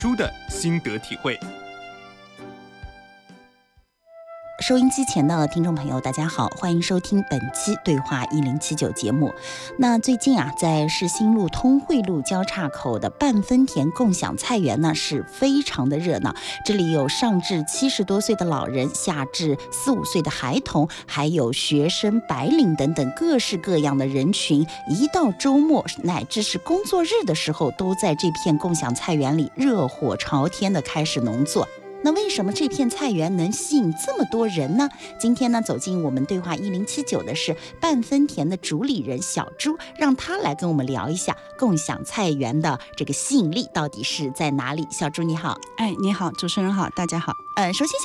猪的心得体会。 收音机前的听众朋友大家好，欢迎收听本期对话1079节目。那最近在市心路通惠路交叉口的半分田共享菜园呢是非常的热闹，这里有上至70多岁的老人，下至4、5岁的孩童，还有学生、白领等等各式各样的人群，一到周末乃至是工作日的时候，都在这片共享菜园里热火朝天的开始农作。那为什么这片菜园能吸引这么多人呢？今天呢，走进我们对话1079的是半分田的主理人小朱，让他来跟我们聊一下共享菜园的这个吸引力到底是在哪里。小朱你好。 你好，主持人好，大家好。 首先